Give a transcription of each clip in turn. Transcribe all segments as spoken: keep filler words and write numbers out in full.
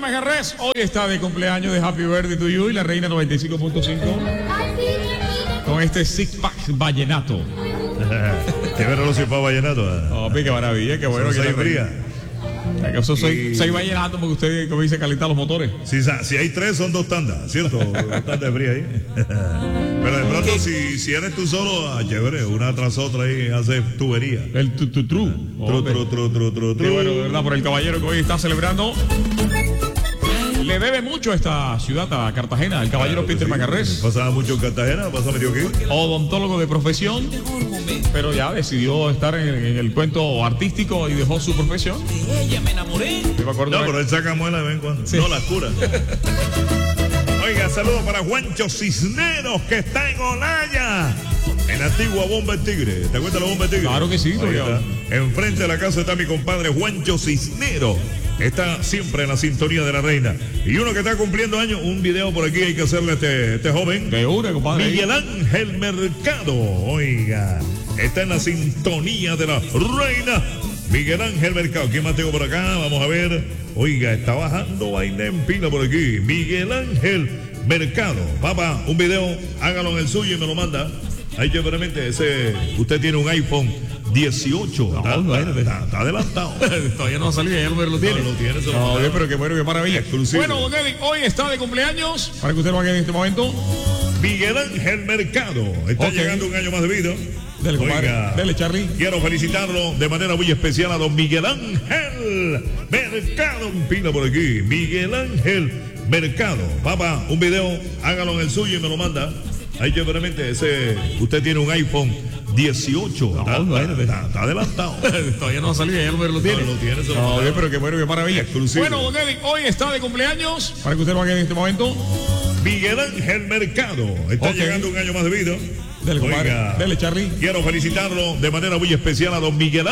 Manjarres hoy está de cumpleaños de Happy Birthday to You y la Reina noventa y cinco punto cinco con este six pack vallenato. Qué ver los six pack vallenato. Oh, qué maravilla, qué bueno. Son que seis frías. Eso soy, soy vallenato porque usted, como dice, calienta los motores. Si, si hay tres, son dos tandas, ¿cierto? Dos tandas de fría ahí. Pero de pronto, si, si eres tú solo, ah, chévere, una tras otra ahí, hace tubería. El tu, tu, tru. Tru, tru, tru, tru, tru, Qué bueno, de verdad, por el caballero que hoy está celebrando. Le debe mucho a esta ciudad, a Cartagena, el caballero Peter Manjarres. Pasaba mucho en Cartagena, pasaba medio aquí. Odontólogo de profesión, pero ya decidió estar en, en el cuento artístico y dejó su profesión. De ella me enamoré. No, pero él saca muela de vez en cuando. Sí. No la cura. Oiga, saludos para Juancho Cisneros, que está en Olaya. En antigua Bomba el Tigre. ¿Te acuerdas de la Bomba el Tigre? Claro que sí, Oiga, enfrente de la casa está mi compadre Juancho Cisneros. Está siempre en la sintonía de la Reina. Y uno que está cumpliendo años, un video por aquí hay que hacerle a este, este joven. De una, compadre. Miguel Ángel Mercado. Oiga, está en la sintonía de la Reina. Miguel Ángel Mercado. ¿Quién más tengo por acá? Vamos a ver. Oiga, está bajando vaina en pila por aquí. Miguel Ángel Mercado. Papá, un video, hágalo en el suyo y me lo manda. Ahí chéveramente, ese, usted tiene un iPhone dieciocho. No, está, no, está, está, está adelantado. Todavía no ha salido, ya lo tiene. No, lo tiene, se lo No, manda. pero qué bueno, qué maravilla. Exclusivo. Bueno, don Eddie, hoy está de cumpleaños, para que usted lo haga en este momento. Miguel Ángel Mercado. Está Ok. llegando un año más de vida. Dele, compadre. Oiga, Dele, Charlie. quiero felicitarlo de manera muy especial a don Miguel Ángel Mercado. Un pila por aquí. Miguel Ángel Mercado. Papá, un video, hágalo en el suyo y me lo manda. Ahí chéveramente, ese, usted tiene un iPhone dieciocho. No, está, no, está, está, está adelantado. Todavía no ha salido, ya lo tiene. No, lo tiene, se lo No, manda. pero qué bueno, qué maravilla. Exclusivo. Bueno, don Eddie, hoy está de cumpleaños, para que usted lo haga en este momento. Miguel Ángel Mercado. Está Ok. llegando un año más de vida. Dele, compadre. Oiga, Dele, Charlie. quiero felicitarlo de manera muy especial a don Miguel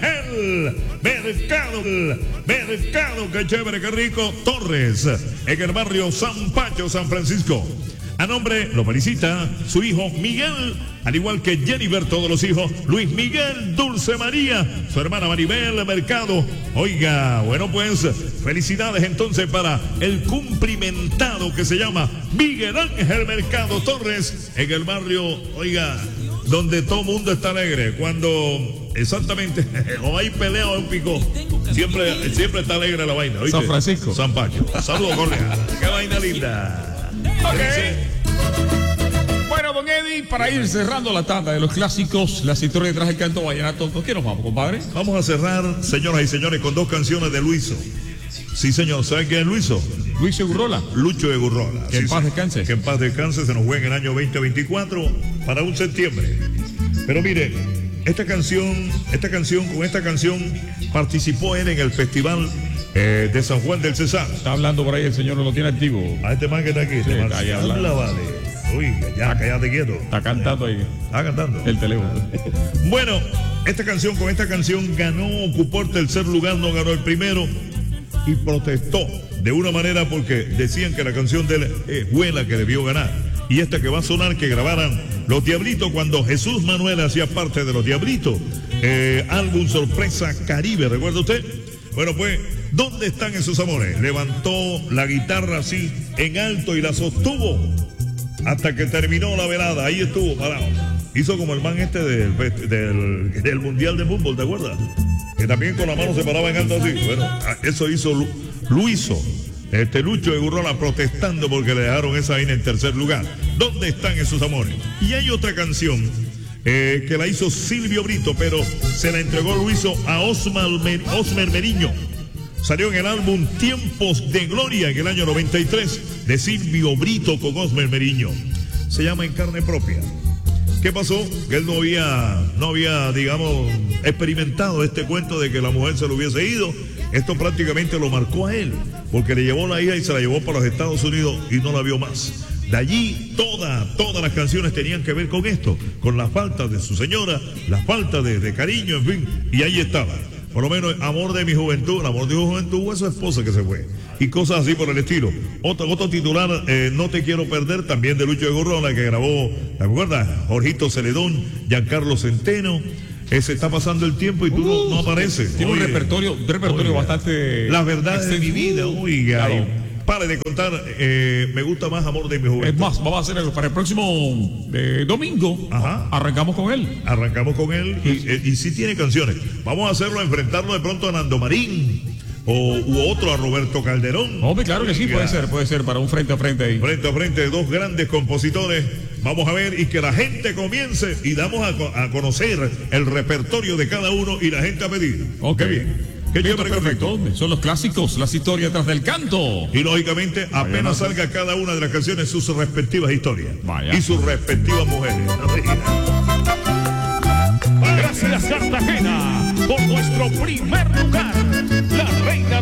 Ángel Mercado. Mercado, qué chévere, qué rico. Torres, en el barrio San Pacho, San Francisco. A nombre, lo felicita su hijo Miguel, al igual que Jennifer, todos los hijos, Luis Miguel, Dulce María, su hermana Maribel Mercado. Oiga, bueno pues, felicidades entonces para el cumplimentado que se llama Miguel Ángel Mercado Torres, en el barrio, oiga, donde todo mundo está alegre. Cuando, exactamente, o hay pelea o hay un pico, siempre, siempre está alegre la vaina, ¿oíste? San Francisco. San Pacho. Saludos cordiales. Qué vaina linda. Ok. Bueno, don Eddie, para ir cerrando la tanda de los clásicos, las historias detrás del canto vallenato, ¿con qué nos vamos, compadre? Vamos a cerrar, señoras y señores, con dos canciones de Luiso. Sí, señor. ¿Saben quién es Luiso? Luis Urrola. Lucho de Gurrola. Que en Sí, paz sí. descanse. Que en paz descanse. Se nos fue en el año veinte veinticuatro para un septiembre. Pero mire, esta canción, esta canción, con esta canción participó él en el festival eh, de San Juan del Cesar. Está hablando por ahí, el señor no lo tiene activo. A este man que está aquí, este Sí, man, está ahí si hablando. habla, vale. Oiga, ya, cállate quieto. Está cantando ahí Está cantando. el teléfono. Bueno, esta canción, con esta canción ganó, ocupó el tercer lugar, no ganó el primero y protestó de una manera porque decían que la canción de él eh, fue la que debió ganar. Y esta que va a sonar, que grabaran Los Diablitos cuando Jesús Manuel hacía parte de Los Diablitos. Eh, álbum Sorpresa Caribe, ¿recuerda usted? Bueno, pues, ¿dónde están esos amores? Levantó la guitarra así en alto y la sostuvo hasta que terminó la velada. Ahí estuvo parado. Hizo como el man este del, del, del Mundial de Fútbol, ¿te acuerdas? Que también con la mano se paraba en alto así. Bueno, eso hizo Lu, Luiso, este Lucho de Gurrola, protestando porque le dejaron esa vaina en tercer lugar. ¿Dónde están esos amores? Y hay otra canción eh, que la hizo Silvio Brito, pero se la entregó Luiso a Osmar, Mer, Osmer Meriño. Salió en el álbum Tiempos de Gloria en el año noventa y tres de Silvio Brito con Osmer Meriño. Se llama En Carne Propia. ¿Qué pasó? Que él no había, no había, digamos, experimentado este cuento de que la mujer se lo hubiese ido. Esto prácticamente lo marcó a él, porque le llevó la hija y se la llevó para los Estados Unidos y no la vio más. De allí, toda, todas las canciones tenían que ver con esto, con la falta de su señora, la falta de, de cariño, en fin, y ahí estaba. Por lo menos, amor de mi juventud, el amor de mi juventud fue su esposa que se fue. Y cosas así por el estilo. Otro, otro titular, eh, No te quiero perder, también de Lucho de Gurrola, que grabó, ¿te acuerdas? Jorgito Celedón, Giancarlo Centeno. Eh, se está pasando el tiempo y tú uh, no, no apareces. Tiene oye, un repertorio, un repertorio oye, bastante. Las verdades de mi vida, oiga. Claro. Pare de contar, eh, me gusta más Amor de mi juventud. Es más, vamos a hacer algo para el próximo eh, domingo. Ajá. Arrancamos con él. Arrancamos con él y, y, y sí tiene canciones. Vamos a hacerlo, enfrentarlo de pronto a Nando Marín o u otro a Roberto Calderón. Hombre, claro que sí, puede ser, puede ser para un frente a frente ahí. Frente a frente de dos grandes compositores. Vamos a ver y que la gente comience y damos a, a conocer el repertorio de cada uno y la gente a pedir. Ok, qué bien. Qué chévere, perfecto. Son los clásicos, las historias detrás del canto. Y lógicamente, Vaya, apenas no, salga cada una de las canciones, sus respectivas historias. Vaya. Y sus respectivas mujeres. Gracias, Cartagena, por nuestro primer lugar. La reina